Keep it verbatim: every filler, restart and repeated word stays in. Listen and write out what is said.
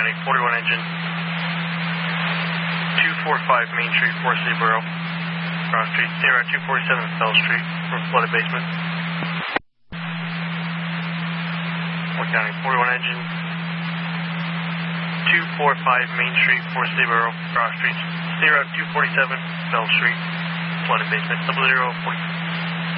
County, forty-one engine, two forty-five Main Street, Fort Seaboro, Cross Street, zero two forty-seven Fell Street, for flooded basement. Fort County, forty-one engine, two forty-five Main Street, Fort Seaboro, Cross Street, zero two forty-seven Fell Street, flooded basement, double zero forty.